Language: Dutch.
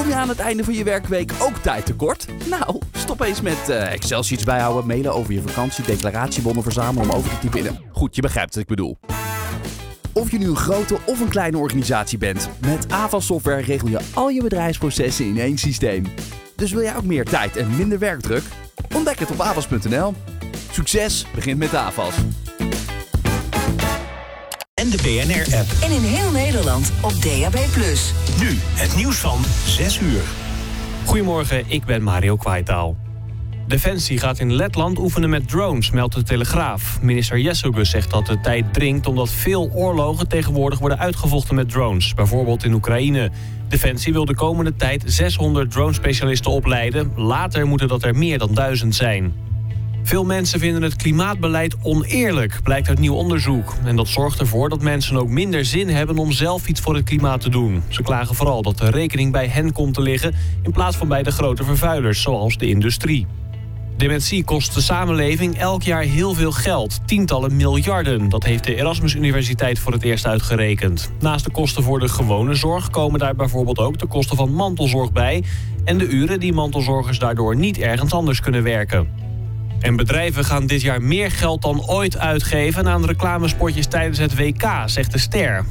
je aan het einde van je werkweek ook tijd tekort? Nou, stop eens met Excel-sheets bijhouden, mailen over je vakantie, declaratiebonnen verzamelen om over te typen. Goed, je begrijpt wat ik bedoel. Of je nu een grote of een kleine organisatie bent, met Avas Software regel je al je bedrijfsprocessen in één systeem. Dus wil jij ook meer tijd en minder werkdruk? Ontdek het op avas.nl. Succes begint met Avas. En de BNR-app. En in heel Nederland op DAB+. Nu het nieuws van 6 uur. Goedemorgen, ik ben Mario Kwaitaal. Defensie gaat in Letland oefenen met drones, meldt de Telegraaf. Minister Jesselgus zegt dat de tijd dringt omdat veel oorlogen tegenwoordig worden uitgevochten met drones. Bijvoorbeeld in Oekraïne. Defensie wil de komende tijd 600 drone-specialisten opleiden. Later moeten dat er meer dan 1000 zijn. Veel mensen vinden het klimaatbeleid oneerlijk, blijkt uit nieuw onderzoek. En dat zorgt ervoor dat mensen ook minder zin hebben om zelf iets voor het klimaat te doen. Ze klagen vooral dat de rekening bij hen komt te liggen in plaats van bij de grote vervuilers, zoals de industrie. Dementie kost de samenleving elk jaar heel veel geld, tientallen miljarden. Dat heeft de Erasmus Universiteit voor het eerst uitgerekend. Naast de kosten voor de gewone zorg komen daar bijvoorbeeld ook de kosten van mantelzorg bij en de uren die mantelzorgers daardoor niet ergens anders kunnen werken. En bedrijven gaan dit jaar meer geld dan ooit uitgeven aan reclamespotjes tijdens het WK, zegt de Ster.